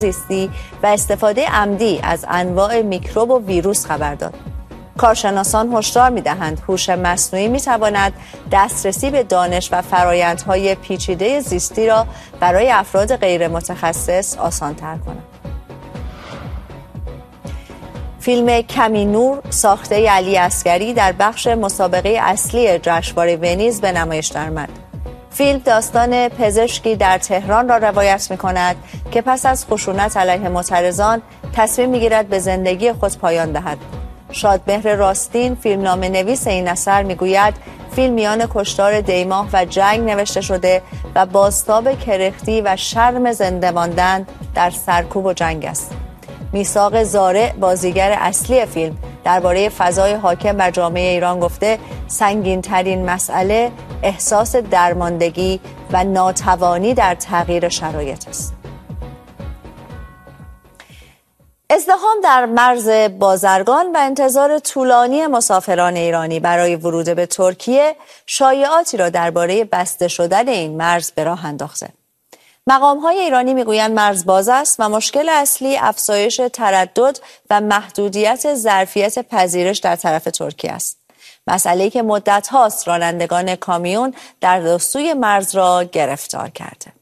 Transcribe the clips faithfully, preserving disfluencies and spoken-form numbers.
زیستی و استفاده عمدی از انواع میکروب و ویروس خبر داد. کارشناسان هشدار می‌دهند هوش مصنوعی می‌تواند دسترسی به دانش و فرآیندهای پیچیده زیستی را برای افراد غیر متخصص آسان‌تر کند. فیلم کمی نور ساخته علی عسگری در بخش مسابقه اصلی جشنواره ونیز به نمایش درآمد. فیلم داستان پزشکی در تهران را روایت می‌کند که پس از خشونت علیه معترضان تصمیم می‌گیرد به زندگی خود پایان دهد. شادمهر راستین فیلمنامه نویس این اثر میگوید فیلم میان کشتار دیماه و جنگ نوشته شده و بازتاب کرختی و شرم زنده ماندن در سرکوب و جنگ است. میثاق زارع بازیگر اصلی فیلم درباره فضای حاکم بر جامعه ایران گفته سنگین ترین مسئله احساس درماندگی و ناتوانی در تغییر شرایط است. ازدحام در مرز بازرگان و انتظار طولانی مسافران ایرانی برای ورود به ترکیه شایعاتی را درباره بسته شدن این مرز به راه انداخته. مقام‌های ایرانی میگویند مرز باز است و مشکل اصلی افزایش تردد و محدودیت ظرفیت پذیرش در طرف ترکیه است. مسئله‌ای که مدت هاست رانندگان کامیون در دو سوی مرز را گرفتار کرده.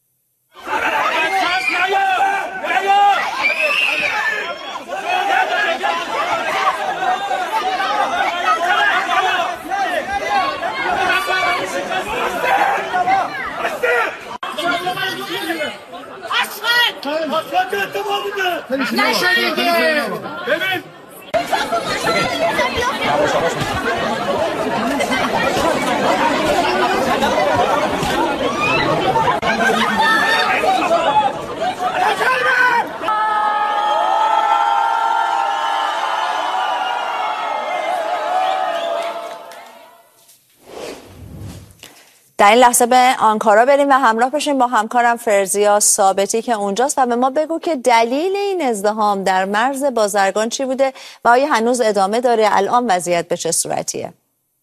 در این لحظه به آنکارا بریم و همراه بشیم با همکارم فرزیا ثابتی که اونجاست و به ما بگو که دلیل این ازدحام در مرز بازرگان چی بوده و آیا هنوز ادامه داره؟ الان وضعیت به چه صورتیه؟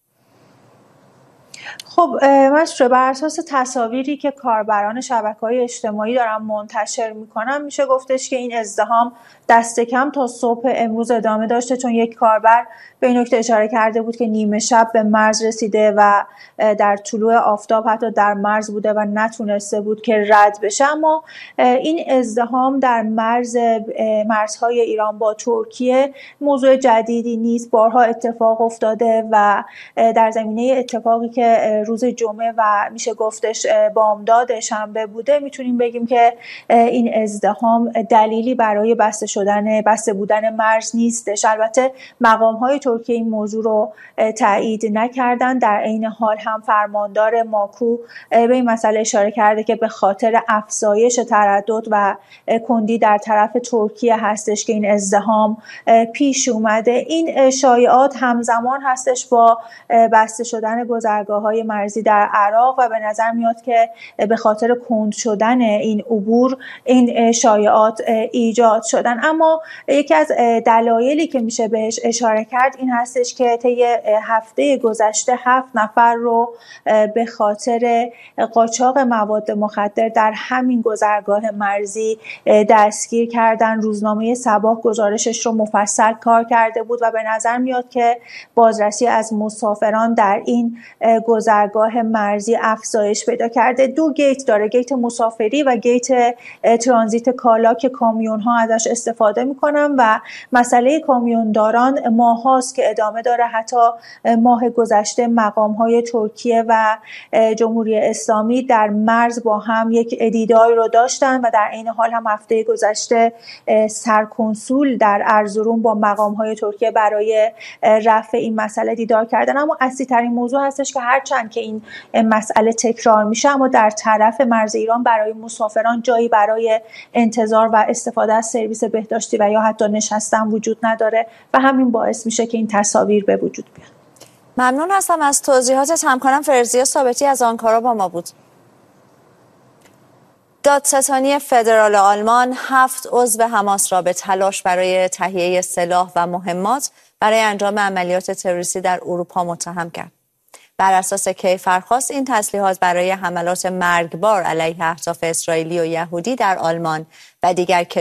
خب مسعود، بر اساس تصاویری که کاربران شبکه‌های اجتماعی دارن منتشر میکنن میشه گفتش که این ازدحام دست کم تا صبح امروز ادامه داشته، چون یک کاربر به این نکته اشاره کرده بود که نیمه شب به مرز رسیده و در طلوع آفتاب حتی در مرز بوده و نتونسته بود که رد بشه. اما این ازدحام در مرز مرزهای ایران با ترکیه موضوع جدیدی نیست، بارها اتفاق افتاده و در زمینه اتفاقی که روز جمعه و میشه گفتش بامداد شنبه بوده میتونیم بگیم که این ازدحام دلیلی برای بسته شدن بسته بودن مرز نیستش. البته مقام های ترکیه این موضوع رو تایید نکردن. در عین حال هم فرماندار ماکو به این مسئله اشاره کرده که به خاطر افزایش تردد و کندی در طرف ترکیه هستش که این ازدحام پیش اومده. این شایعات همزمان هستش با بسته شدن گذرگاه‌های مرزی در عراق و به نظر میاد که به خاطر کند شدن این عبور این شایعات ایجاد شدن. اما یکی از دلایلی که میشه بهش اشاره کرد این هستش که طی هفته گذشته هفت نفر رو به خاطر قاچاق مواد مخدر در همین گذرگاه مرزی دستگیر کردن. روزنامه صباح گزارشش رو مفصل کار کرده بود و به نظر میاد که بازرسی از مسافران در این گذرگاه مرزی افزایش پیدا کرده. دو گیت داره، گیت مسافری و گیت ترانزیت کالا که کامیون ها ازش استفاده میکنن و مسئله کامیونداران ماه هاست که ادامه داره. حتی ماه گذشته مقام های ترکیه و جمهوری اسلامی در مرز با هم یک دیداری رو داشتن و در این حال هم هفته گذشته سرکنسول در ارزروم با مقام های ترکیه برای رفع این مسئله دیدار کردن. اما اصلی ترین موضوع هستش که هرچند که این مسئله تکرار میشه اما در طرف مرز ایران برای مسافران جایی برای انتظار و استفاده از سرویس بهداشتی و یا حتی نشستن وجود نداره و همین باعث میشه که این تصاویر به وجود بیاد. ممنون هستم از توضیحاتت. همکارم فرزیا ثابتی از آنکارا با ما بود. دادستانی فدرال آلمان هفت عضو حماس را به تلاش برای تهیه سلاح و مهمات برای انجام عملیات تروریستی در اروپا متهم کرد. بر اساس کیفرخواست این تسلیحات برای حملات مرگبار علیه اهداف اسرائیلی و یهودی در آلمان و دیگر